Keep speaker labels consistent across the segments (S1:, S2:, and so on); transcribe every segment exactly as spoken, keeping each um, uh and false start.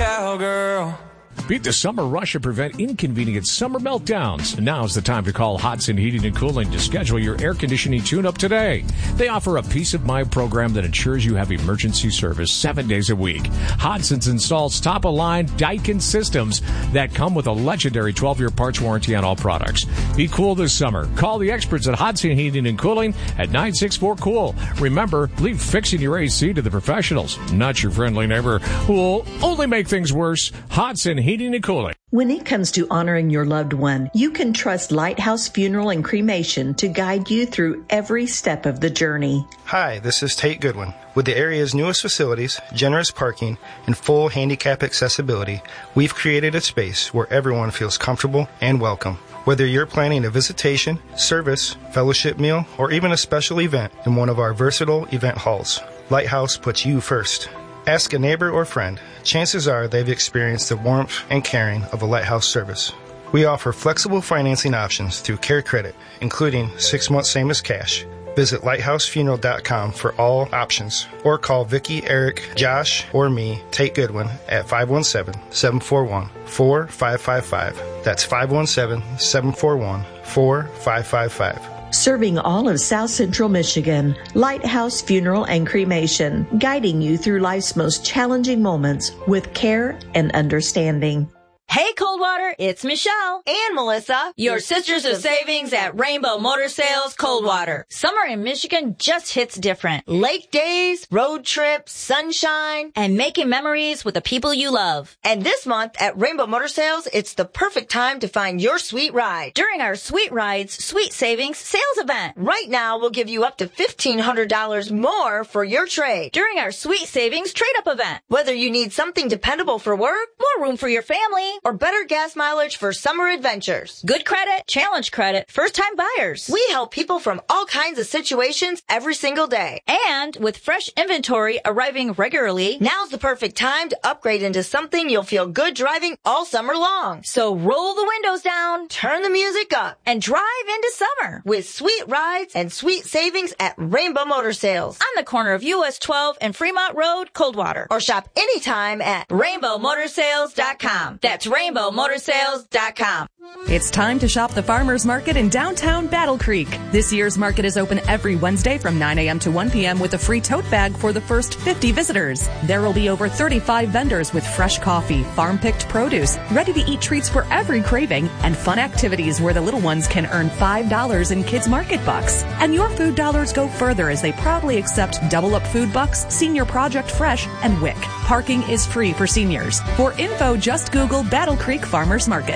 S1: cowgirl.
S2: Beat the summer rush and prevent inconvenient summer meltdowns. Now's the time to call Hodson Heating and Cooling to schedule your air conditioning tune-up today. They offer a peace of mind program that ensures you have emergency service seven days a week. Hodson's installs top-of-line Daikin systems that come with a legendary twelve-year parts warranty on all products. Be cool this summer. Call the experts at Hodson Heating and Cooling at nine six four cool. Remember, leave fixing your A C to the professionals, not your friendly neighbor who will only make things worse. Hodson Heating and Cooling.
S3: When it comes to honoring your loved one, you can trust Lighthouse Funeral and Cremation to guide you through every step of the journey.
S4: Hi, this is Tate Goodwin. With the area's newest facilities, generous parking, and full handicap accessibility, we've created a space where everyone feels comfortable and welcome. Whether you're planning a visitation, service, fellowship meal, or even a special event in one of our versatile event halls, Lighthouse puts you first. Ask a neighbor or friend. Chances are they've experienced the warmth and caring of a Lighthouse service. We offer flexible financing options through Care Credit, including six months same as cash. Visit lighthouse funeral dot com for all options, or call Vicki, Eric, Josh, or me, Tate Goodwin, at five one seven, seven four one, four five five five. That's five one seven, seven four one, four five five five.
S3: Serving all of South Central Michigan, Lighthouse Funeral and Cremation, guiding you through life's most challenging moments with care and understanding.
S5: Hey, Coldwater, it's Michelle
S6: and Melissa,
S5: your sisters of savings at Rainbow Motor Sales Coldwater. Summer in Michigan just hits different.
S6: Lake days, road trips, sunshine,
S5: and making memories with the people you love.
S6: And this month at Rainbow Motor Sales, it's the perfect time to find your sweet ride.
S5: During our Sweet Rides, Sweet Savings sales event.
S6: Right now, we'll give you up to fifteen hundred dollars more for your trade.
S5: During our Sweet Savings trade-up event.
S6: Whether you need something dependable for work,
S5: more room for your family,
S6: or better gas mileage for summer adventures.
S5: Good credit, challenge credit, first-time buyers.
S6: We help people from all kinds of situations every single day.
S5: And with fresh inventory arriving regularly,
S6: now's the perfect time to upgrade into something you'll feel good driving all summer long.
S5: So roll the windows down,
S6: turn the music up,
S5: and drive into summer
S6: with sweet rides and sweet savings at Rainbow Motor Sales
S5: on the corner of U S twelve and Fremont Road, Coldwater.
S6: Or shop anytime at rainbow motor sales dot com.
S5: That's rainbow motor sales dot com.
S7: It's time to shop the Farmers Market in downtown Battle Creek. This year's market is open every Wednesday from nine a.m. to one p.m. with a free tote bag for the first fifty visitors. There will be over thirty-five vendors with fresh coffee, farm-picked produce, ready-to-eat treats for every craving, and fun activities where the little ones can earn five dollars in Kids Market Bucks. And your food dollars go further as they proudly accept Double Up Food Bucks, Senior Project Fresh, and W I C. Parking is free for seniors. For info, just Google Battle Creek Farmers Market.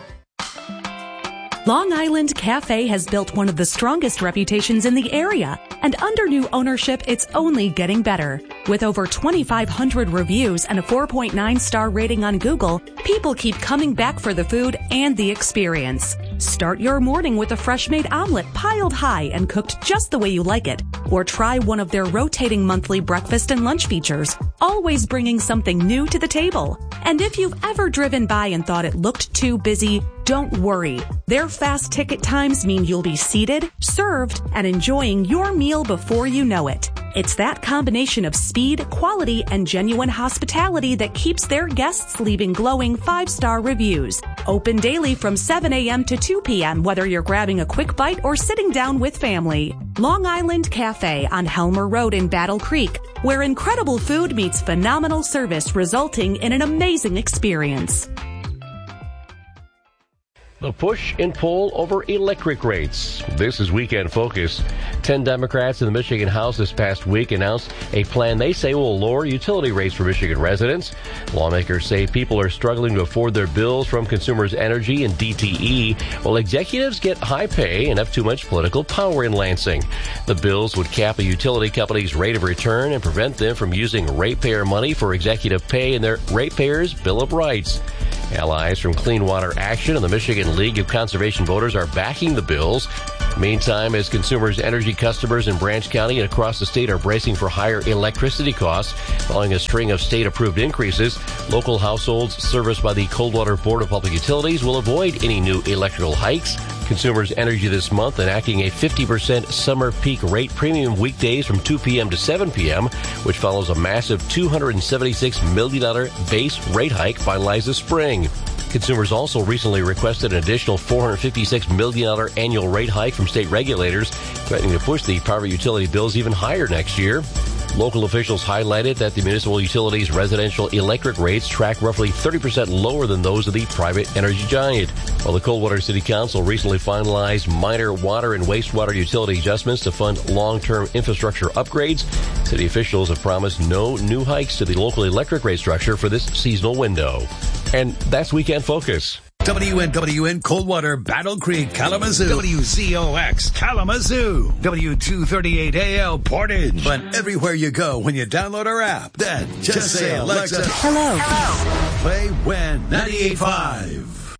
S7: Long Island Cafe has built one of the strongest reputations in the area, and under new ownership, it's only getting better. With over twenty-five hundred reviews and a four point nine star rating on Google, people keep coming back for the food and the experience. Start your morning with a fresh-made omelet piled high and cooked just the way you like it. Or try one of their rotating monthly breakfast and lunch features, always bringing something new to the table. And if you've ever driven by and thought it looked too busy, don't worry. Their fast ticket times mean you'll be seated, served, and enjoying your meal before you know it. It's that combination of speed, quality, and genuine hospitality that keeps their guests leaving glowing five-star reviews. Open daily from seven a.m. to two p.m. whether you're grabbing a quick bite or sitting down with family. Long Island Cafe on Helmer Road in Battle Creek, where incredible food meets phenomenal service, resulting in an amazing experience.
S8: The push and pull over electric rates. This is Weekend Focus. Ten Democrats in the Michigan House this past week announced a plan they say will lower utility rates for Michigan residents. Lawmakers say people are struggling to afford their bills from Consumers Energy and D T E, while executives get high pay and have too much political power in Lansing. The bills would cap a utility company's rate of return and prevent them from using ratepayer money for executive pay in their ratepayers' Bill of Rights. Allies from Clean Water Action and the Michigan League of Conservation Voters are backing the bills. Meantime, as Consumers Energy customers in Branch County and across the state are bracing for higher electricity costs following a string of state-approved increases, local households serviced by the Coldwater Board of Public Utilities will avoid any new electrical hikes Consumers Energy this month enacting a fifty percent summer peak rate premium weekdays from two p.m. to seven p.m., which follows a massive two hundred seventy-six million dollars base rate hike finalized this spring. Consumers also recently requested an additional four hundred fifty-six million dollars annual rate hike from state regulators, threatening to push the private utility bills even higher next year. Local officials highlighted that the municipal utilities' residential electric rates track roughly thirty percent lower than those of the private energy giant. While the Coldwater City Council recently finalized minor water and wastewater utility adjustments to fund long-term infrastructure upgrades, city officials have promised no new hikes to the local electric rate structure for this seasonal window. And that's Weekend Focus.
S1: W N W N Coldwater, Battle Creek, Kalamazoo. W Z O X, Kalamazoo. W two thirty-eight A L, Portage. But everywhere you go when you download our app, then just, just say, Alexa,
S7: hello.
S1: hello. Play When ninety-eight point five.